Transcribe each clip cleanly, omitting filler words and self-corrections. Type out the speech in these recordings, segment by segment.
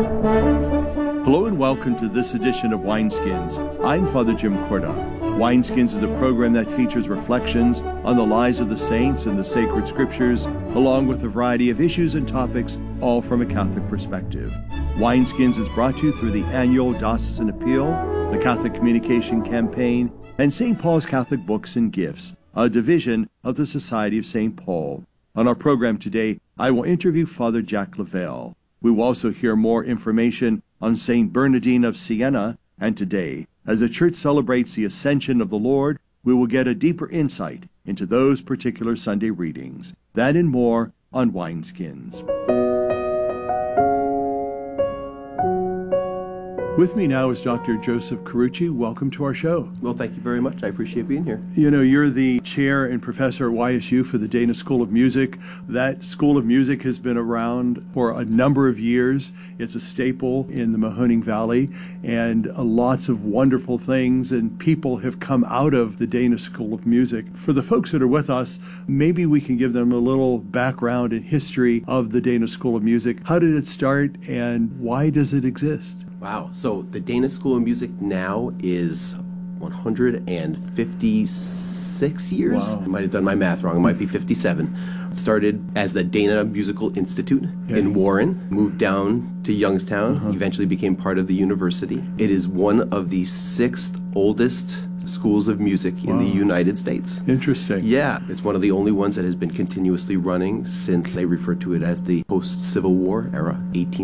Hello and welcome to this edition of Wineskins. I'm Father Jim Corda. Wineskins is a program that features reflections on the lives of the saints and the sacred scriptures, along with a variety of issues and topics, all from a Catholic perspective. Wineskins is brought to you through the annual Diocesan Appeal, the Catholic Communication Campaign, and St. Paul's Catholic Books and Gifts, a division of the Society of St. Paul. On our program today, I will interview Father Jack Lavelle. We will also hear more information on St. Bernardine of Siena, and today, as the Church celebrates the Ascension of the Lord, we will get a deeper insight into those particular Sunday readings. That and more on Wineskins. With me now is Dr. Joseph Carucci. Welcome to our show. Well, thank you very much. I appreciate being here. You know, you're the chair and professor at YSU for the Dana School of Music. That School of Music has been around for a number of years. It's a staple in the Mahoning Valley, and lots of wonderful things and people have come out of the Dana School of Music. For the folks that are with us, maybe we can give them a little background and history of the Dana School of Music. How did it start and why does it exist? Wow. So the Dana School of Music now is 156 years. Wow. I might have done my math wrong. It might be 57. It started as the Dana Musical Institute in Warren, moved down to Youngstown, eventually became part of the university. It is one of the 6th oldest schools of music in the United States. Interesting. Yeah, it's one of the only ones that has been continuously running since they refer to it as the post-Civil War era,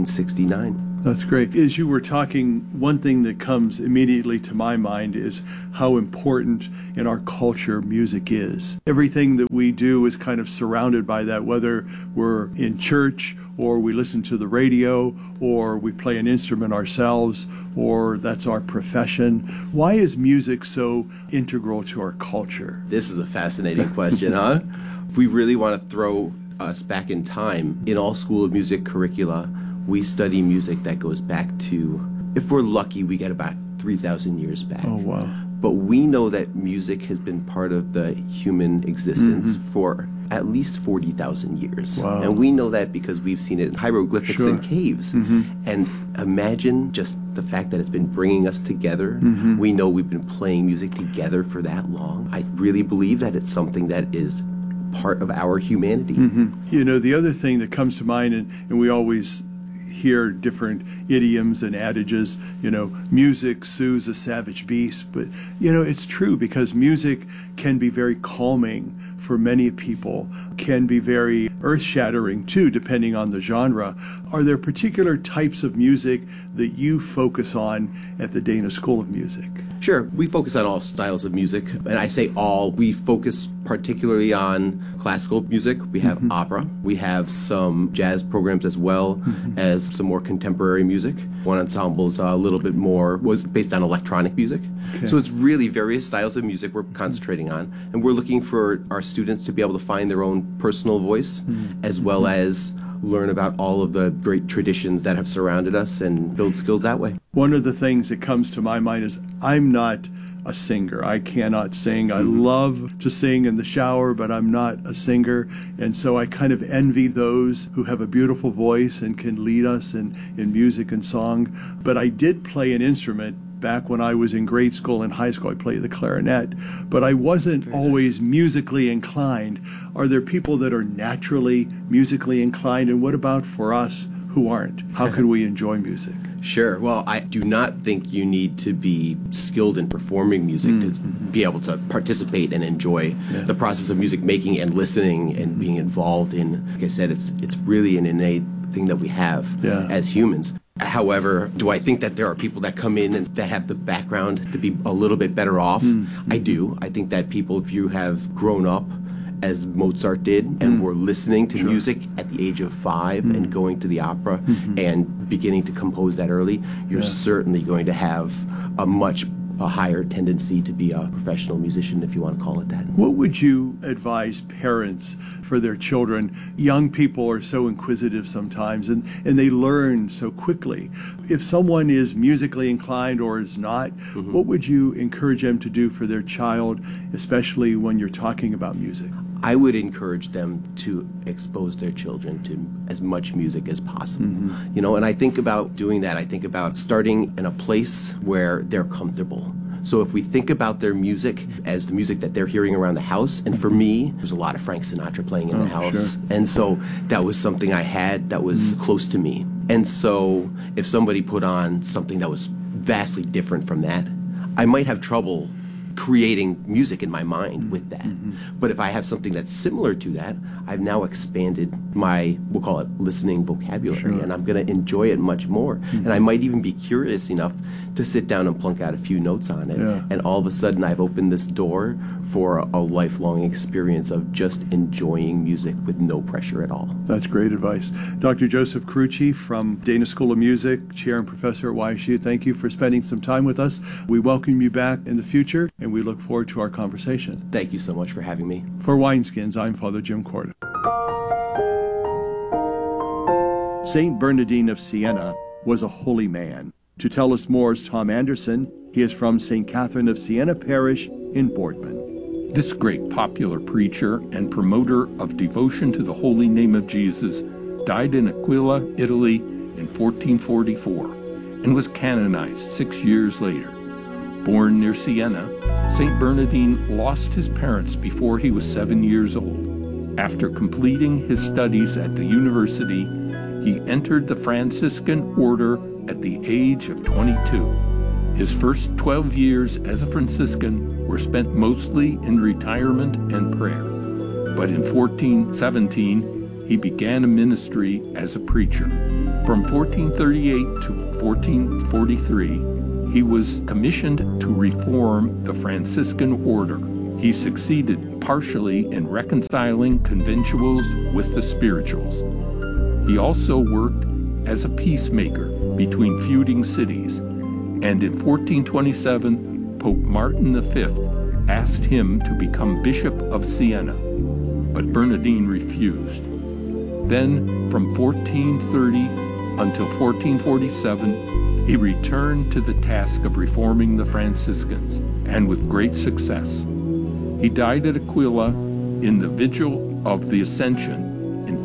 1869. That's great. As you were talking, one thing that comes immediately to my mind is how important in our culture music is. Everything that we do is kind of surrounded by that, whether we're in church or we listen to the radio or we play an instrument ourselves or that's our profession. Why is music so integral to our culture? This is a fascinating question, huh? If we really want to throw us back in time, in all School of Music curricula, we study music that goes back to, if we're lucky, we get about 3,000 years back. Oh, wow. But we know that music has been part of the human existence for at least 40,000 years. Wow. And we know that because we've seen it in hieroglyphics and caves. And imagine just the fact that it's been bringing us together. We know we've been playing music together for that long. I really believe that it's something that is part of our humanity. You know, the other thing that comes to mind, and we always hear different idioms and adages, you know, music soothes a savage beast, but you know, it's true because music can be very calming for many people, can be very earth-shattering too, depending on the genre. Are there particular types of music that you focus on at the Dana School of Music? Sure. We focus on all styles of music, and I say all. We focus particularly on classical music. We have opera. We have some jazz programs as well as some more contemporary music. One ensemble is a little bit more, was based on electronic music. Okay. So it's really various styles of music we're concentrating on, and we're looking for our students to be able to find their own personal voice as well as learn about all of the great traditions that have surrounded us and build skills that way. One of the things that comes to my mind is I'm not a singer. I cannot sing. I love to sing in the shower, but I'm not a singer. And so I kind of envy those who have a beautiful voice and can lead us in music and song. But I did play an instrument back when I was in grade school and high school. I played the clarinet, but I wasn't always musically inclined. Are there people that are naturally musically inclined? And what about for us who aren't? How can we enjoy music? Sure. Well, I do not think you need to be skilled in performing music to be able to participate and enjoy the process of music making and listening and being involved in. Like I said, it's really an innate thing that we have as humans. However, do I think that there are people that come in and that have the background to be a little bit better off? I do. I think that people, if you have grown up as Mozart did and were listening to music at the age of 5 and going to the opera and beginning to compose that early, you're certainly going to have a higher tendency to be a professional musician, if you want to call it that. What would you advise parents for their children? Young people are so inquisitive sometimes, and they learn so quickly. If someone is musically inclined or is not, what would you encourage them to do for their child, especially when you're talking about music? I would encourage them to expose their children to as much music as possible. You know, and I think about doing that. I think about starting in a place where they're comfortable. So if we think about their music as the music that they're hearing around the house, and for me, there's a lot of Frank Sinatra playing in the house. Sure. And so that was something I had that was close to me. And so if somebody put on something that was vastly different from that, I might have trouble creating music in my mind with that. But if I have something that's similar to that, I've now expanded my, we'll call it listening vocabulary, and I'm going to enjoy it much more. And I might even be curious enough to sit down and plunk out a few notes on it. And all of a sudden I've opened this door for a lifelong experience of just enjoying music with no pressure at all. That's great advice. Dr. Joseph Carucci from Dana School of Music, Chair and Professor at YSU, thank you for spending some time with us. We welcome you back in the future, and we look forward to our conversation. Thank you so much for having me. For Wineskins, I'm Father Jim Korda. Saint Bernardine of Siena was a holy man. To tell us more is Tom Anderson. He is from St. Catherine of Siena Parish in Boardman. This great popular preacher and promoter of devotion to the holy name of Jesus died in Aquila, Italy in 1444 and was canonized 6 years later. Born near Siena, St. Bernardine lost his parents before he was 7 years old. After completing his studies at the university, he entered the Franciscan order at the age of 22. His first 12 years as a Franciscan were spent mostly in retirement and prayer. But in 1417, he began a ministry as a preacher. From 1438 to 1443, he was commissioned to reform the Franciscan order. He succeeded partially in reconciling conventuals with the spirituals. He also worked as a peacemaker between feuding cities, and in 1427, Pope Martin V asked him to become Bishop of Siena, but Bernardine refused. Then, from 1430 until 1447, he returned to the task of reforming the Franciscans, and with great success. He died at Aquila in the Vigil of the Ascension in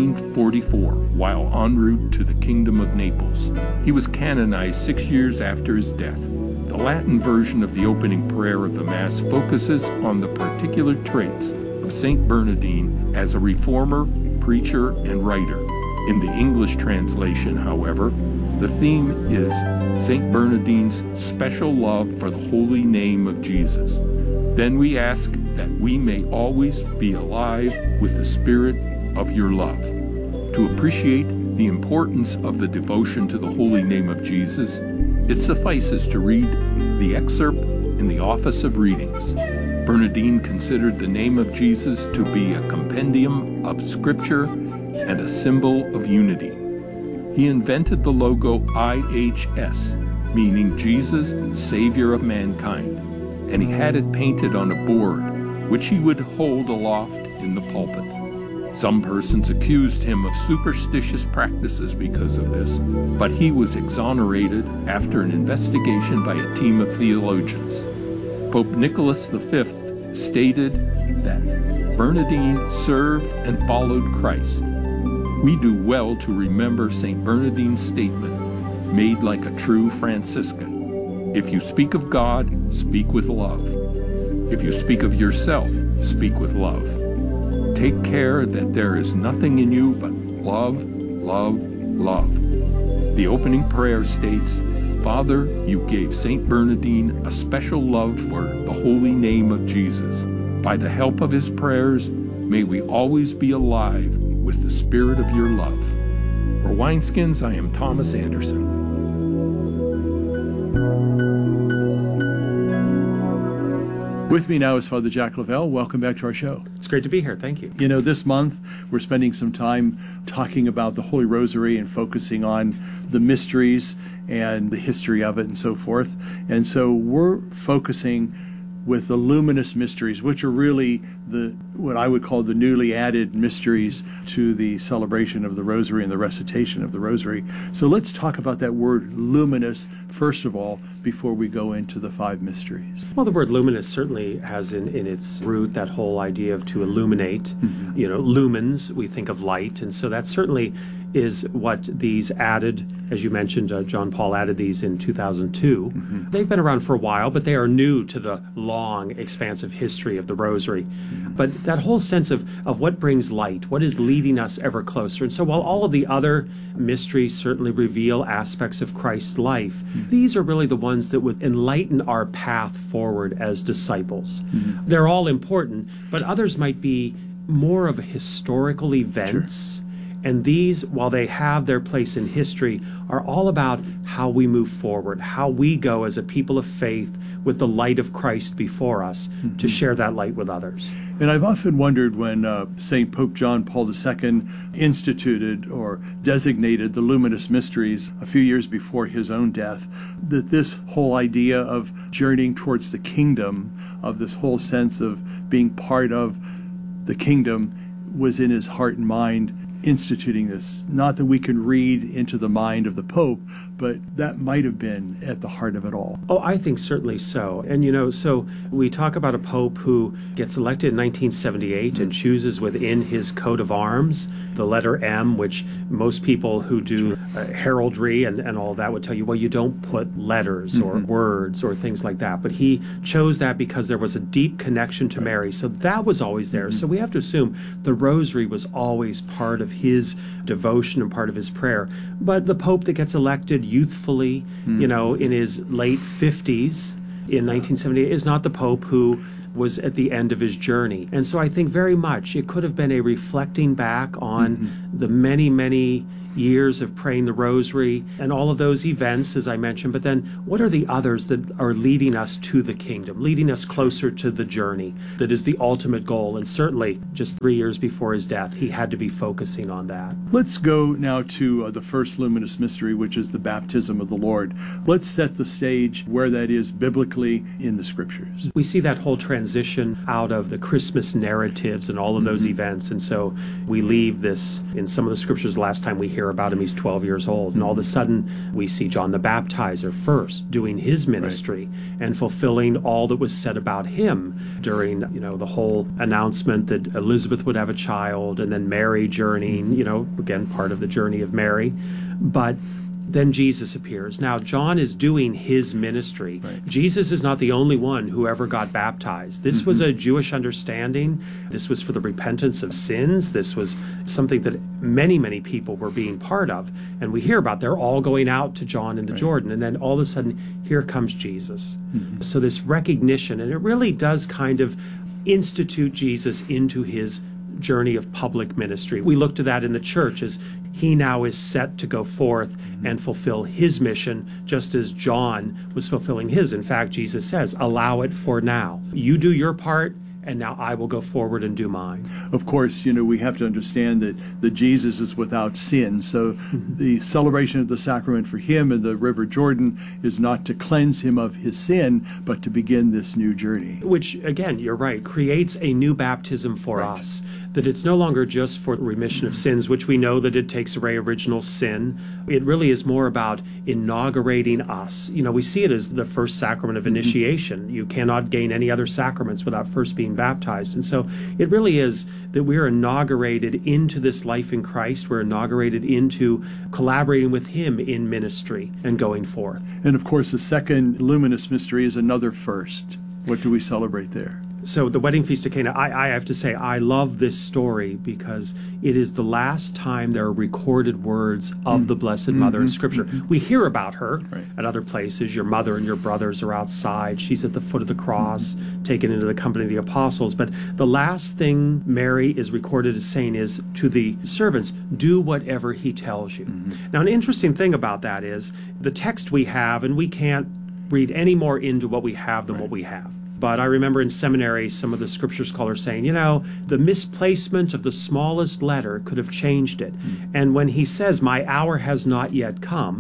1444, while en route to the Kingdom of Naples. He was canonized 6 years after his death. The Latin version of the opening prayer of the Mass focuses on the particular traits of Saint Bernardine as a reformer, preacher, and writer. In the English translation, however, the theme is Saint Bernardine's special love for the holy name of Jesus. Then we ask that we may always be alive with the spirit of your love. To appreciate the importance of the devotion to the holy name of Jesus, it suffices to read the excerpt in the Office of Readings. Bernardine considered the name of Jesus to be a compendium of Scripture and a symbol of unity. He invented the logo IHS, meaning Jesus, Savior of Mankind, and he had it painted on a board, which he would hold aloft in the pulpit. Some persons accused him of superstitious practices because of this, but he was exonerated after an investigation by a team of theologians. Pope Nicholas V stated that Bernardine served and followed Christ. We do well to remember St. Bernardine's statement, made like a true Franciscan. If you speak of God, speak with love. If you speak of yourself, speak with love. Take care that there is nothing in you but love, love, love. The opening prayer states, Father, you gave St. Bernardine a special love for the holy name of Jesus. By the help of his prayers, may we always be alive with the spirit of your love. For Wineskins, I am Thomas Anderson. With me now is Father Jack Lavelle. Welcome back to our show. It's great to be here. Thank you. You know, this month we're spending some time talking about the Holy Rosary and focusing on the mysteries and the history of it and so forth. And so we're focusing with the luminous mysteries, which are really what I would call the newly added mysteries to the celebration of the Rosary and the recitation of the Rosary. So let's talk about that word luminous, first of all, before we go into the 5 mysteries. Well, the word luminous certainly has in its root that whole idea of to illuminate. Lumens, we think of light, and so that certainly is what these added, as you mentioned, John Paul added these in 2002. They've been around for a while, but they are new to the long, expansive history of the Rosary. But that whole sense of what brings light, what is leading us ever closer. And so while all of the other mysteries certainly reveal aspects of Christ's life, these are really the ones that would enlighten our path forward as disciples. They're all important, but others might be more of historical events. Sure. And these, while they have their place in history, are all about how we move forward, how we go as a people of faith with the light of Christ before us to share that light with others. And I've often wondered when St. Pope John Paul II instituted or designated the luminous mysteries a few years before his own death, that this whole idea of journeying towards the kingdom, of this whole sense of being part of the kingdom, was in his heart and mind instituting this. Not that we can read into the mind of the Pope, but that might have been at the heart of it all. Oh, I think certainly so. And, so we talk about a Pope who gets elected in 1978 and chooses within his coat of arms the letter M, which most people who do heraldry and all that would tell you, well, you don't put letters or words or things like that. But he chose that because there was a deep connection to Mary. So that was always there. So we have to assume the Rosary was always part of his devotion and part of his prayer. But the Pope that gets elected youthfully, in his late 50s in 1978 is not the Pope who was at the end of his journey. And so I think very much it could have been a reflecting back on the many, many years of praying the Rosary and all of those events, as I mentioned, but then what are the others that are leading us to the kingdom, leading us closer to the journey that is the ultimate goal? And certainly just 3 years before his death, he had to be focusing on that. Let's go now to the first luminous mystery, which is the baptism of the Lord. Let's set the stage where that is biblically in the Scriptures. We see that whole transition out of the Christmas narratives and all of those events, and so we leave this in some of the Scriptures. Last time we hear about him, he's 12 years old, and all of a sudden we see John the Baptizer first doing his ministry and fulfilling all that was said about him during the whole announcement that Elizabeth would have a child, and then Mary journeying, again part of the journey of Mary. But then Jesus appears. Now, John is doing his ministry. Jesus is not the only one who ever got baptized. This was a Jewish understanding. This was for the repentance of sins. This was something that many, many people were being part of. And we hear about they're all going out to John in the Jordan. And then all of a sudden, here comes Jesus. So this recognition, and it really does kind of institute Jesus into his journey of public ministry. We look to that in the church as he now is set to go forth and fulfill his mission, just as John was fulfilling his. In fact, Jesus says, allow it for now. You do your part, and now I will go forward and do mine. Of course, we have to understand that Jesus is without sin. So the celebration of the sacrament for him in the River Jordan is not to cleanse him of his sin, but to begin this new journey. Which, again, you're right, creates a new baptism for us. That it's no longer just for the remission of sins, which we know that it takes away original sin. It really is more about inaugurating us. We see it as the first sacrament of initiation. You cannot gain any other sacraments without first being baptized. And so it really is that we're inaugurated into this life in Christ. We're inaugurated into collaborating with him in ministry and going forth. And of course, the second luminous mystery is another first. What do we celebrate there? So the wedding feast of Cana, I have to say, I love this story because it is the last time there are recorded words of the Blessed Mother in Scripture. We hear about her at other places. Your mother and your brothers are outside. She's at the foot of the cross, taken into the company of the apostles. But the last thing Mary is recorded as saying is to the servants, do whatever he tells you. Now, an interesting thing about that is the text we have, and we can't read any more into what we have than what we have. But I remember in seminary, some of the scripture scholars saying, the misplacement of the smallest letter could have changed it. And when he says, my hour has not yet come,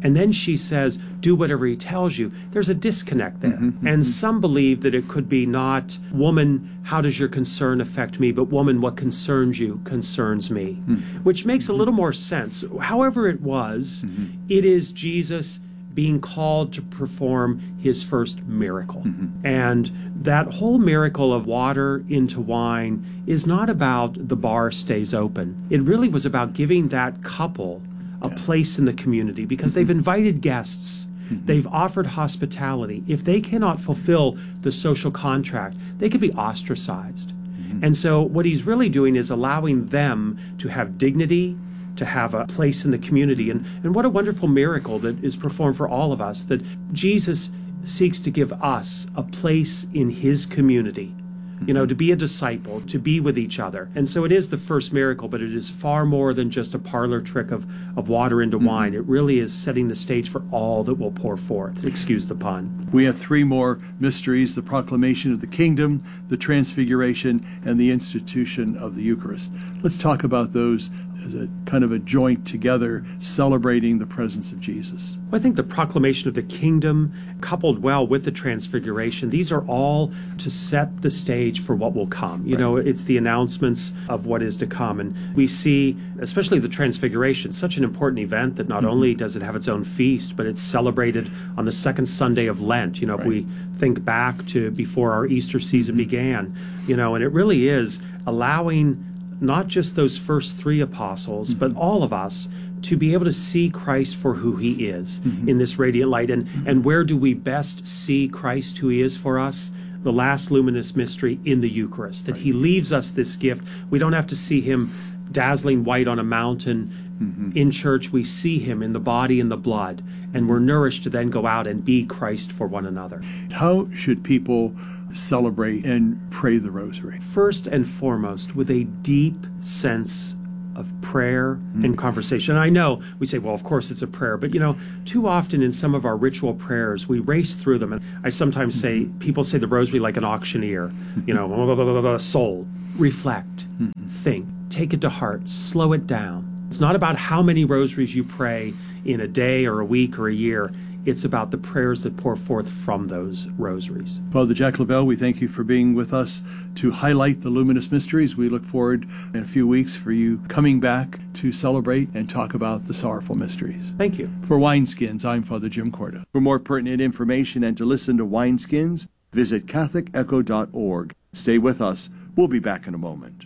And then she says, do whatever he tells you. There's a disconnect there. And some believe that it could be not, woman, how does your concern affect me? But woman, what concerns you concerns me, which makes a little more sense. However it was, it is Jesus being called to perform his first miracle. And that whole miracle of water into wine is not about the bar stays open. It really was about giving that couple a place in the community, because they've invited guests. They've offered hospitality. If they cannot fulfill the social contract, they could be ostracized. And so what he's really doing is allowing them to have dignity, to have a place in the community. And what a wonderful miracle that is performed for all of us, that Jesus seeks to give us a place in his community, you know, to be a disciple, to be with each other. And so it is the first miracle, but it is far more than just a parlor trick of water into wine. It really is setting the stage for all that will pour forth. Excuse the pun. We have three more mysteries: the proclamation of the kingdom, the transfiguration, and the institution of the Eucharist. Let's talk about those as a kind of a joint together, celebrating the presence of Jesus. I think the proclamation of the kingdom, coupled well with the transfiguration, these are all to set the stage for what will come. You know, it's the announcements of what is to come. And we see, especially the transfiguration, such an important event that not only does it have its own feast, but it's celebrated on the second Sunday of Lent. You know, if we think back to before our Easter season began, you know, and it really is allowing not just those first three apostles, but all of us to be able to see Christ for who he is in this radiant light. And where do we best see Christ who he is for us? The last luminous mystery in the Eucharist, that he leaves us this gift. We don't have to see him dazzling white on a mountain in church. We see him in the body and the blood, and we're nourished to then go out and be Christ for one another. How should people celebrate and pray the rosary? First and foremost, with a deep sense of prayer and conversation. I know we say, well, of course it's a prayer, but you know, too often in some of our ritual prayers, we race through them. And I sometimes say, people say the rosary like an auctioneer, you know, soul, reflect, think, take it to heart, slow it down. It's not about how many rosaries you pray in a day or a week or a year. It's about the prayers that pour forth from those rosaries. Father Jack Lavelle, we thank you for being with us to highlight the luminous mysteries. We look forward in a few weeks for you coming back to celebrate and talk about the sorrowful mysteries. Thank you. For Wineskins, I'm Father Jim Corda. For more pertinent information and to listen to Wineskins, visit CatholicEcho.org. Stay with us. We'll be back in a moment.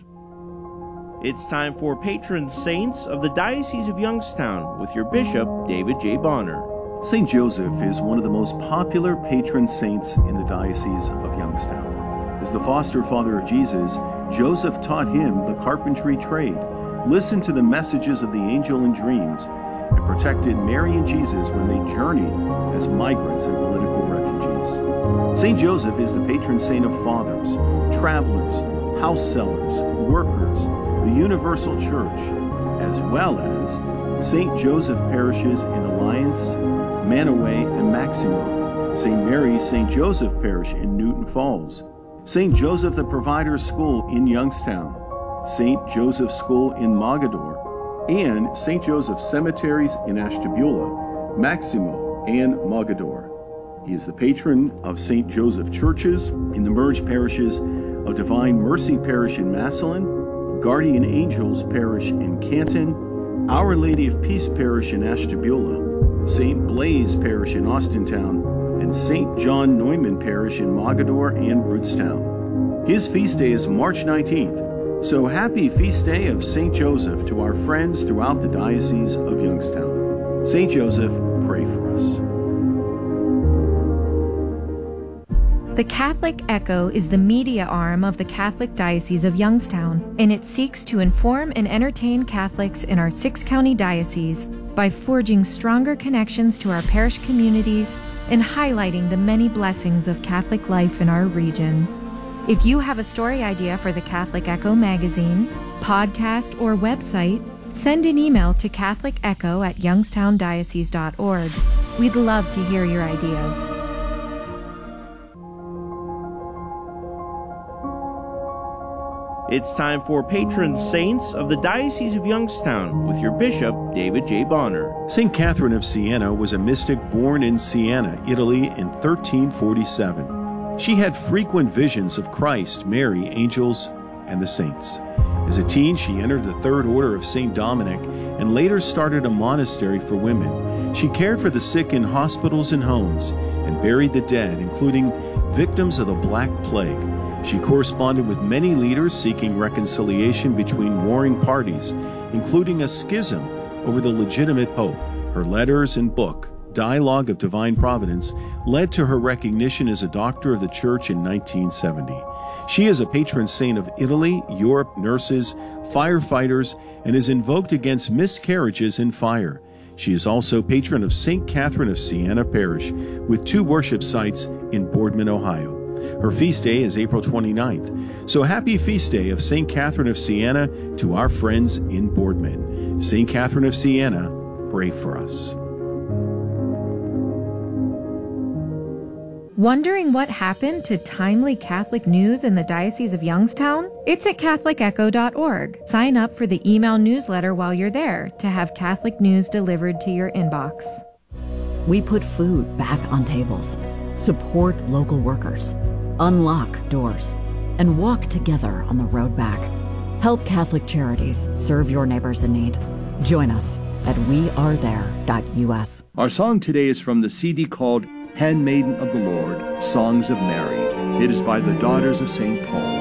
It's time for Patron Saints of the Diocese of Youngstown with your Bishop, David J. Bonner. St. Joseph is one of the most popular patron saints in the Diocese of Youngstown. As the foster father of Jesus, Joseph taught him the carpentry trade, listened to the messages of the angel in dreams, and protected Mary and Jesus when they journeyed as migrants and political refugees. St. Joseph is the patron saint of fathers, travelers, house sellers, workers, the universal church, as well as St. Joseph parishes in Alliance, Manaway, and Maximo, St. Mary St. Joseph Parish in Newton Falls, St. Joseph the Provider School in Youngstown, St. Joseph School in Mogador, and St. Joseph Cemeteries in Ashtabula, Maximo, and Mogador. He is the patron of St. Joseph churches in the merged parishes of Divine Mercy Parish in Massillon, Guardian Angels Parish in Canton, Our Lady of Peace Parish in Ashtabula, St. Blaise Parish in Austintown, and St. John Neumann Parish in Mogador and Rootstown. His feast day is March 19th, so happy feast day of St. Joseph to our friends throughout the Diocese of Youngstown. St. Joseph, pray for us. The Catholic Echo is the media arm of the Catholic Diocese of Youngstown, and it seeks to inform and entertain Catholics in our 6-county diocese by forging stronger connections to our parish communities and highlighting the many blessings of Catholic life in our region. If you have a story idea for the Catholic Echo magazine, podcast, or website, send an email to catholicecho@youngstowndiocese.org. We'd love to hear your ideas. It's time for Patron Saints of the Diocese of Youngstown with your Bishop, David J. Bonner. St. Catherine of Siena was a mystic born in Siena, Italy in 1347. She had frequent visions of Christ, Mary, angels, and the saints. As a teen, she entered the Third Order of St. Dominic and later started a monastery for women. She cared for the sick in hospitals and homes and buried the dead, including victims of the Black Plague. She corresponded with many leaders seeking reconciliation between warring parties, including a schism over the legitimate pope. Her letters and book, Dialogue of Divine Providence, led to her recognition as a doctor of the Church in 1970. She is a patron saint of Italy, Europe, nurses, firefighters, and is invoked against miscarriages in fire. She is also patron of St. Catherine of Siena Parish, with 2 worship sites in Boardman, Ohio. Her feast day is April 29th. So happy feast day of St. Catherine of Siena to our friends in Boardman. St. Catherine of Siena, pray for us. Wondering what happened to timely Catholic news in the Diocese of Youngstown? It's at CatholicEcho.org. Sign up for the email newsletter while you're there to have Catholic news delivered to your inbox. We put food back on tables, support local workers, unlock doors, and walk together on the road back. Help Catholic Charities serve your neighbors in need. Join us at wearethere.us. Our song today is from the CD called Handmaiden of the Lord, Songs of Mary. It is by the Daughters of St. Paul.